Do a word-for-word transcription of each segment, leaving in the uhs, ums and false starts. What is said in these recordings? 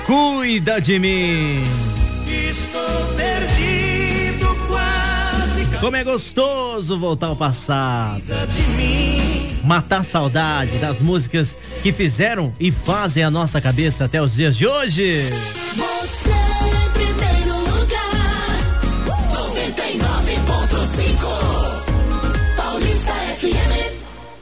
Cuida de mim. Estou perdido, quase. Como é gostoso voltar ao passado. Cuida de mim. Matar a saudade das músicas que fizeram e fazem a nossa cabeça até os dias de hoje. Você em primeiro lugar. noventa e nove ponto cinco. Paulista F M.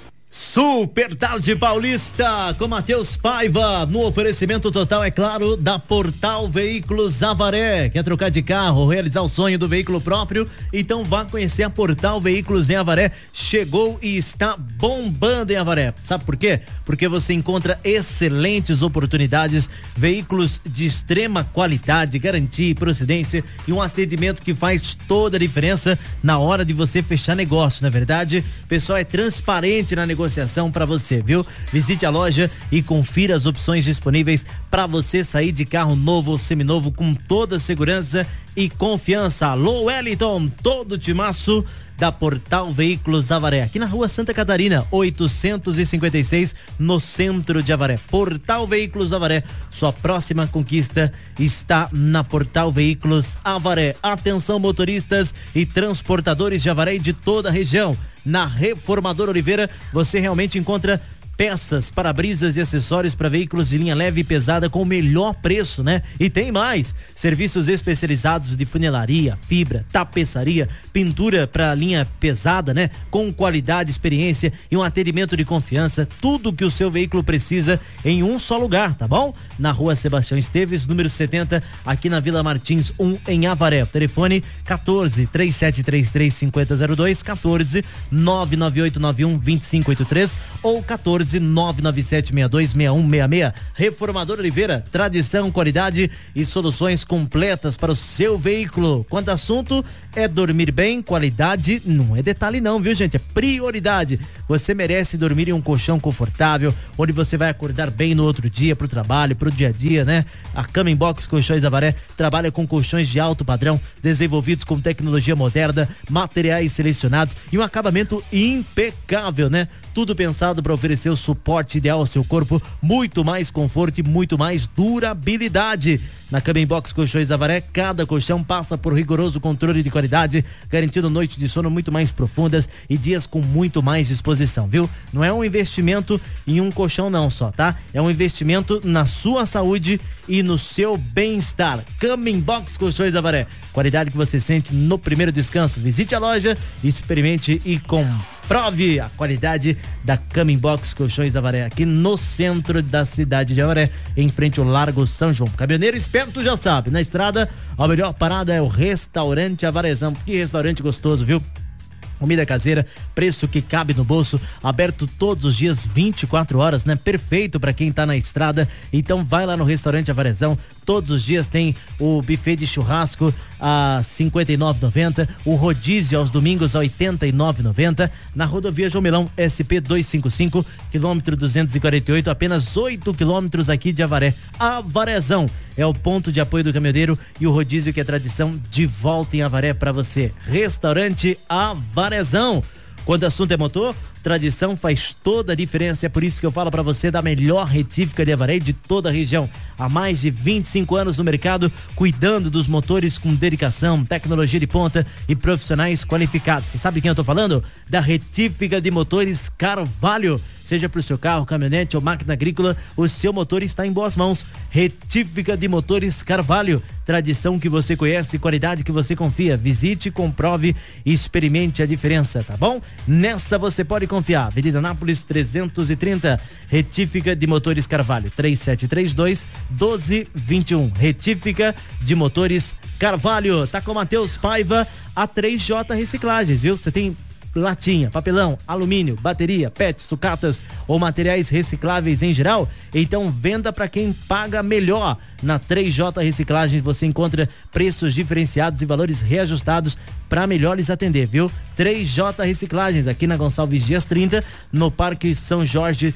Super Tarde Paulista com Matheus Paiva, no oferecimento total, é claro, da Portal Veículos Avaré. Quer trocar de carro, realizar o sonho do veículo próprio? Então vá conhecer a Portal Veículos em Avaré. Chegou e está bombando em Avaré. Sabe por quê? Porque você encontra excelentes oportunidades, veículos de extrema qualidade, garantia e procedência e um atendimento que faz toda a diferença na hora de você fechar negócio. Na verdade, o pessoal é transparente na negociação para você, viu? Visite a loja e confira as opções disponíveis para você sair de carro novo ou seminovo com toda a segurança e confiança. Alô, Wellington, todo timaço da Portal Veículos Avaré, aqui na rua Santa Catarina, oitocentos e cinquenta e seis, no centro de Avaré. Portal Veículos Avaré, sua próxima conquista está na Portal Veículos Avaré. Atenção, motoristas e transportadores de Avaré e de toda a região. Na Reformador Oliveira, você realmente encontra peças, para-brisas e acessórios para veículos de linha leve e pesada com o melhor preço, né? E tem mais, serviços especializados de funilaria, fibra, tapeçaria, pintura para linha pesada, né? Com qualidade, experiência e um atendimento de confiança, tudo que o seu veículo precisa em um só lugar, tá bom? Na rua Sebastião Esteves, número setenta, aqui na Vila Martins um, em Avaré. O telefone quatorze, três sete três três, cinco zero zero dois, quatorze, nove nove oito nove um, dois cinco oito três ou quatorze, nove nove sete seis dois seis um seis seis. Reformador Oliveira, tradição, qualidade e soluções completas para o seu veículo. Quando assunto é dormir bem, qualidade não é detalhe não, viu, gente? É prioridade. Você merece dormir em um colchão confortável, onde você vai acordar bem no outro dia, pro trabalho, pro dia a dia, né? A Cama Box Colchões Avaré trabalha com colchões de alto padrão, desenvolvidos com tecnologia moderna, materiais selecionados e um acabamento impecável, né? Tudo pensado para oferecer o suporte ideal ao seu corpo, muito mais conforto e muito mais durabilidade. Na Cama Box Colchões Avaré, cada colchão passa por rigoroso controle de qualidade, garantindo noites de sono muito mais profundas e dias com muito mais disposição, viu? Não é um investimento em um colchão não só, tá? É um investimento na sua saúde e no seu bem-estar. Cama Box Colchões Avaré, qualidade que você sente no primeiro descanso. Visite a loja, experimente e comprove a qualidade da Cama Box Colchões Avaré, aqui no centro da cidade de Avaré, em frente ao Largo São João. Caminhoneiro esperto já sabe, na estrada a melhor parada é o Restaurante Avarezão. Que restaurante gostoso, viu? Comida caseira, preço que cabe no bolso, aberto todos os dias, vinte e quatro horas, né? Perfeito para quem tá na estrada. Então vai lá no Restaurante Avarezão, todos os dias tem o buffet de churrasco a cinquenta e nove reais e noventa centavos, o rodízio aos domingos a oitenta e nove reais e noventa centavos, na rodovia João Milão S P duzentos e cinquenta e cinco, quilômetro duzentos e quarenta e oito, apenas oito quilômetros aqui de Avaré. Avarezão é o ponto de apoio do caminhoneiro e o rodízio que é tradição de volta em Avaré para você. Restaurante Avarezão. Quando o assunto é motor, tradição faz toda a diferença. É por isso que eu falo para você da melhor retífica de Avaré de toda a região. Há mais de vinte e cinco anos no mercado, cuidando dos motores com dedicação, tecnologia de ponta e profissionais qualificados. Você sabe quem eu tô falando? Da retífica de motores Carvalho. Seja para o seu carro, caminhonete ou máquina agrícola, o seu motor está em boas mãos. Retífica de motores Carvalho. Tradição que você conhece, qualidade que você confia. Visite, comprove e experimente a diferença, tá bom? Nessa você pode confiar. Avenida Nápoles trezentos e trinta. Retífica de motores Carvalho. três sete três dois, doze vinte e um. Retífica de motores Carvalho. Tá com o Matheus Paiva, a três J Reciclagens, viu? Você tem latinha, papelão, alumínio, bateria, pet, sucatas ou materiais recicláveis em geral? Então venda para quem paga melhor. Na três J Reciclagens você encontra preços diferenciados e valores reajustados para melhor lhes atender, viu? três J Reciclagens, aqui na Gonçalves Dias trinta, no Parque São Jorge,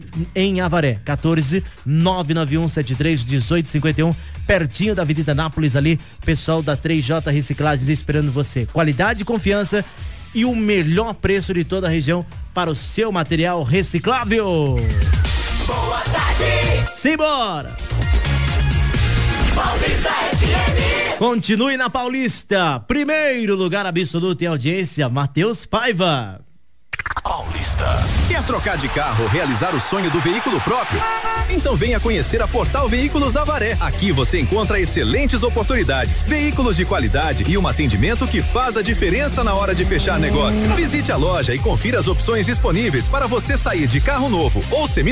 em Avaré. quatorze, nove nove um sete três, dezoito cinquenta e um, pertinho da Avenida Nápoles ali. Pessoal da três J Reciclagens esperando você. Qualidade, confiança e o melhor preço de toda a região para o seu material reciclável. Boa tarde! Simbora! Paulista F M. Continue na Paulista. Primeiro lugar absoluto em audiência, Matheus Paiva. Paulista. Quer trocar de carro, realizar o sonho do veículo próprio? Então venha conhecer a Portal Veículos Avaré. Aqui você encontra excelentes oportunidades, veículos de qualidade e um atendimento que faz a diferença na hora de fechar negócio. Visite a loja e confira as opções disponíveis para você sair de carro novo ou semi